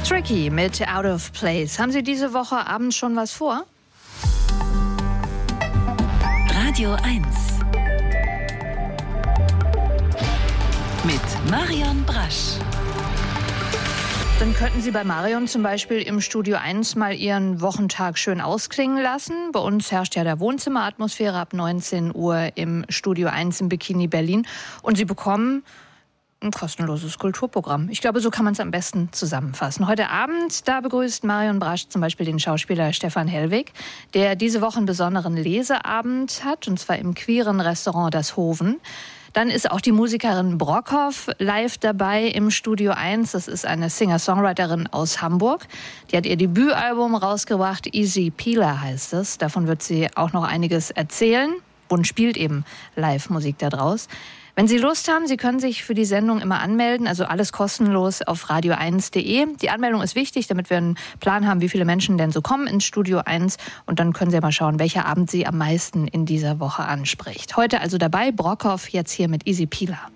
Tricky mit Out of Place. Haben Sie diese Woche abends schon was vor? Radio 1 mit Marion Brasch. Dann könnten Sie bei Marion zum Beispiel im Studio 1 mal Ihren Wochentag schön ausklingen lassen. Bei uns herrscht ja der Wohnzimmeratmosphäre ab 19 Uhr im Studio 1 im Bikini Berlin. Und Sie bekommen ein kostenloses Kulturprogramm. Ich glaube, so kann man es am besten zusammenfassen. Heute Abend, da begrüßt Marion Brasch zum Beispiel den Schauspieler Stefan Hellwig, der diese Woche einen besonderen Leseabend hat, und zwar im queeren Restaurant Das Hoven. Dann ist auch die Musikerin Brockhoff live dabei im Studio 1. Das ist eine Singer-Songwriterin aus Hamburg. Die hat ihr Debütalbum rausgebracht, Easy Peeler heißt es. Davon wird sie auch noch einiges erzählen und spielt eben Live-Musik da draus. Wenn Sie Lust haben, Sie können sich für die Sendung immer anmelden, also alles kostenlos auf radio1.de. Die Anmeldung ist wichtig, damit wir einen Plan haben, wie viele Menschen denn so kommen ins Studio 1. Und dann können Sie mal schauen, welcher Abend Sie am meisten in dieser Woche anspricht. Heute also dabei Brockhoff, jetzt hier mit Easy Peeler.